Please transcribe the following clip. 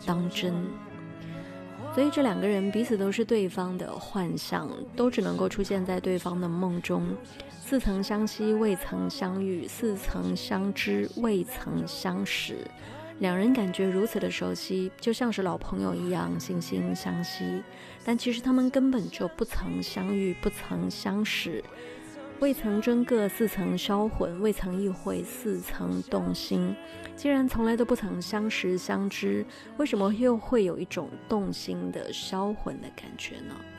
当真。所以这两个人彼此都是对方的幻象，都只能够出现在对方的梦中。似曾相识未曾相遇，似曾相知未曾相识，两人感觉如此的熟悉，就像是老朋友一样惺惺相惜，但其实他们根本就不曾相遇，不曾相识。未曾真个似曾销魂，未曾意会似曾动心。既然从来都不曾相识相知，为什么又会有一种动心的销魂的感觉呢？